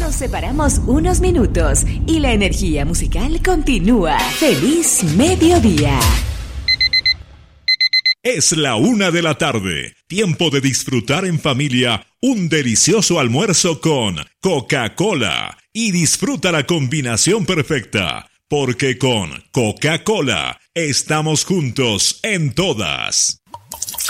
Nos separamos unos minutos y la energía musical continúa. ¡Feliz mediodía! Es la 1:00 p.m. Tiempo de disfrutar en familia un delicioso almuerzo con Coca-Cola. Y disfruta la combinación perfecta, porque con Coca-Cola estamos juntos en todas.